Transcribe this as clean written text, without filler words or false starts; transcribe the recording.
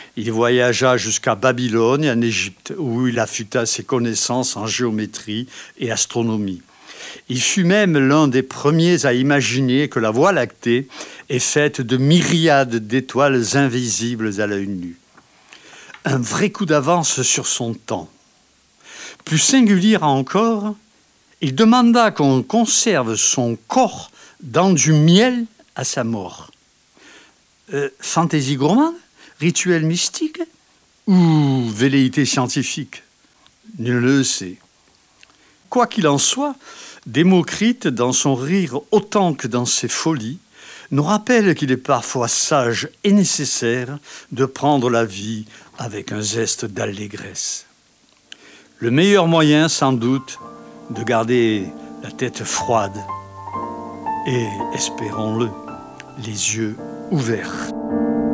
Il voyagea jusqu'à Babylone, en Égypte, où il affûta ses connaissances en géométrie et astronomie. Il fut même l'un des premiers à imaginer que la Voie lactée est faite de myriades d'étoiles invisibles à l'œil nu. Un vrai coup d'avance sur son temps. Plus singulier encore, il demanda qu'on conserve son corps dans du miel à sa mort. Fantaisie gourmande, rituel mystique ou velléité scientifique? Nul ne le sait. Quoi qu'il en soit, Démocrite, dans son rire autant que dans ses folies, nous rappelle qu'il est parfois sage et nécessaire de prendre la vie avec un zeste d'allégresse. Le meilleur moyen, sans doute, de garder la tête froide et, espérons-le, les yeux ouverts.